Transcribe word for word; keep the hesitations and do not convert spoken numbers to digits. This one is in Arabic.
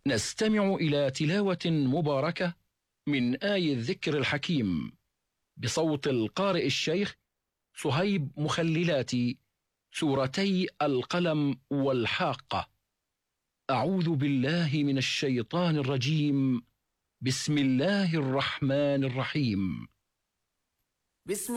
نستمع إلى تلاوة مباركة من آي الذكر الحكيم بصوت القارئ الشيخ صهيب مخللاتي، سورتي القلم والحاقة. أعوذ بالله من الشيطان الرجيم. بسم الله الرحمن الرحيم. بسم